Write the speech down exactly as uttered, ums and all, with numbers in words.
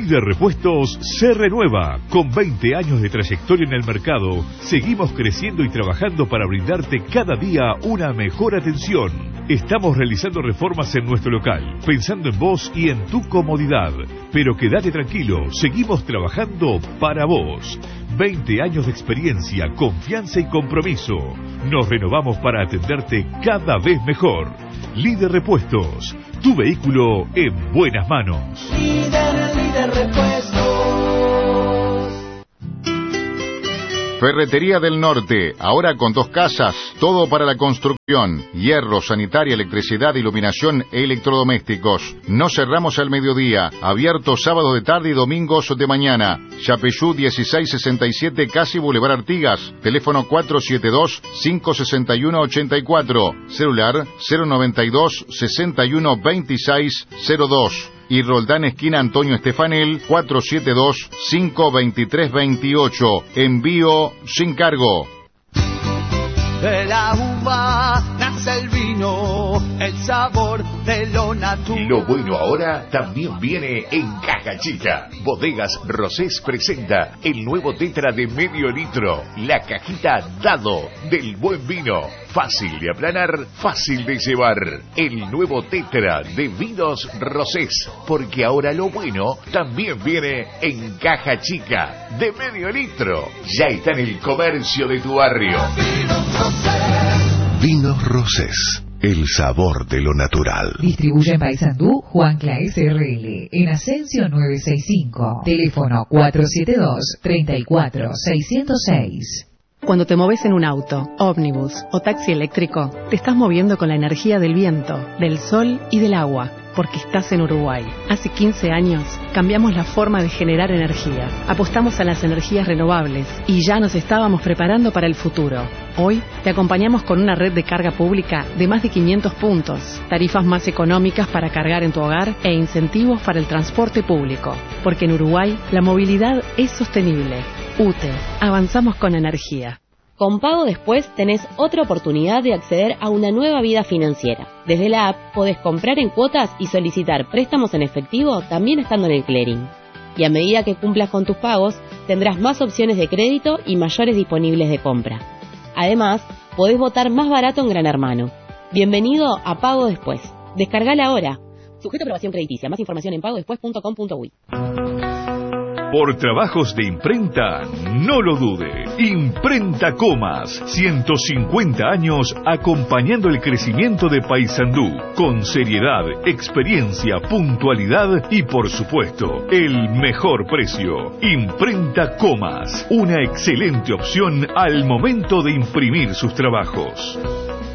Líder Repuestos se renueva. Con veinte años de trayectoria en el mercado, seguimos creciendo y trabajando para brindarte cada día una mejor atención. Estamos realizando reformas en nuestro local, pensando en vos y en tu comodidad. Pero quédate tranquilo, seguimos trabajando para vos. veinte años de experiencia, confianza y compromiso. Nos renovamos para atenderte cada vez mejor. Líder Repuestos, tu vehículo en buenas manos. Líder, líder Repuestos. Ferretería del Norte, ahora con dos casas, todo para la construcción, hierro, sanitaria, electricidad, iluminación, electrodomésticos. No cerramos al mediodía, abierto sábado de tarde y domingos de mañana. Yapeyú dieciséis sesenta y siete, casi Boulevard Artigas, teléfono cuatro siete dos, cinco seis uno, ocho cuatro, celular cero noventa y dos, sesenta y uno, veintiséis cero dos. Y Roldán, esquina Antonio Estefanel, cuatro siete dos, cinco veintitrés veintiocho. Envío sin cargo. De la uva nace el vino, el sabor de lo natural. Lo bueno ahora también viene en caja chica. Bodegas Rosés presenta el nuevo tetra de medio litro. La cajita Dado del buen vino. Fácil de aplanar, fácil de llevar. El nuevo tetra de vinos Rosés. Porque ahora lo bueno también viene en caja chica de medio litro. Ya está en el comercio de tu barrio. Vinos Rosés, el sabor de lo natural. Distribuye en Paysandú Juan Claes R L, en Ascenso novecientos sesenta y cinco. Teléfono cuatro siete dos, treinta y cuatro, seiscientos seis. Cuando te moves en un auto, ómnibus o taxi eléctrico, te estás moviendo con la energía del viento, del sol y del agua, porque estás en Uruguay. Hace quince años cambiamos la forma de generar energía, apostamos a las energías renovables y ya nos estábamos preparando para el futuro. Hoy te acompañamos con una red de carga pública de más de quinientos puntos, tarifas más económicas para cargar en tu hogar e incentivos para el transporte público, porque en Uruguay la movilidad es sostenible. U T E, avanzamos con energía. Con Pago Después tenés otra oportunidad de acceder a una nueva vida financiera. Desde la app podés comprar en cuotas y solicitar préstamos en efectivo también estando en el clearing. Y a medida que cumplas con tus pagos, tendrás más opciones de crédito y mayores disponibles de compra. Además, podés votar más barato en Gran Hermano. Bienvenido a Pago Después. Descargala ahora. Sujeto a aprobación crediticia. Más información en pago después punto com punto uy. Por trabajos de imprenta, no lo dude. Imprenta Comas, ciento cincuenta años acompañando el crecimiento de Paysandú, con seriedad, experiencia, puntualidad y, por supuesto, el mejor precio. Imprenta Comas, una excelente opción al momento de imprimir sus trabajos.